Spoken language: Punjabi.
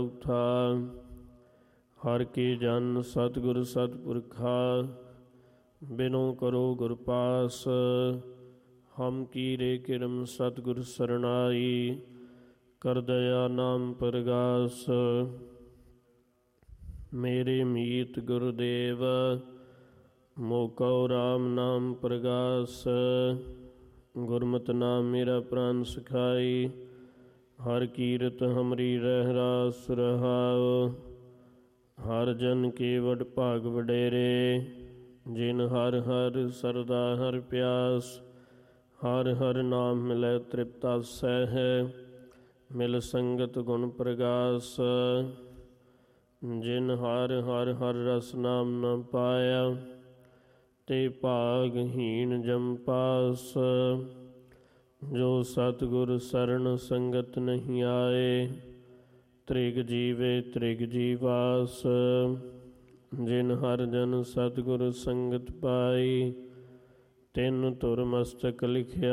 ਉਠਾ ਹਰ ਕੀ ਜਨ ਸਤਿਗੁਰ ਸਤਿਪੁਰਖਾ ਬਿਨੋ ਕਰੋ ਗੁਰ ਪਾਸ ਹਮ ਕੀਰੇ ਕਿਰਮ ਸਤਿਗੁਰ ਸਰਨਾਈ ਕਰ ਦਇਆ ਨਾਮ ਪ੍ਰਗਾਸ ਮੇਰੇ ਮੀਤ ਗੁਰਦੇਵ ਮੋਕਉ ਰਾਮ ਨਾਮ ਪ੍ਰਗਾਸ ਗੁਰਮਤਿ ਨਾਮ ਮੇਰਾ ਪ੍ਰਾਨ ਸਖਾਈ ਹਰ ਕੀਰਤ ਹਮਰੀ ਰਹਿ ਰਾਸ ਰਹਾਉ ਹਰ ਜਨ ਕੇ ਵਡ ਭਾਗ ਵਡੇਰੇ ਜਿਨ ਹਰ ਹਰ ਸਰਦਾ ਹਰ ਪਿਆਸ ਹਰ ਹਰ ਨਾਮ ਮਿਲੈ ਤ੍ਰਿਪਤਾਸੈ ਹੈ ਮਿਲ ਸੰਗਤ ਗੁਣ ਪ੍ਰਗਾਸ ਜਿਨ ਹਰ ਹਰ ਹਰ ਰਸ ਨਾਮ ਨ ਪਾਇਆ ਤੇ ਭਾਗਹੀਣ ਜਮ ਪਾਸ ਜੋ ਸਤਿਗੁਰ ਸਰਣ ਸੰਗਤ ਨਹੀਂ ਆਏ ਤ੍ਰਿਗ ਜੀਵੇ ਤ੍ਰਿਗ ਜੀਵਾਸ ਜਿਨ ਹਰ ਜਨ ਸਤਿਗੁਰ ਸੰਗਤ ਪਾਈ ਤਿਨ ਧੁਰ ਮਸਤਕ ਲਿਖਿਆ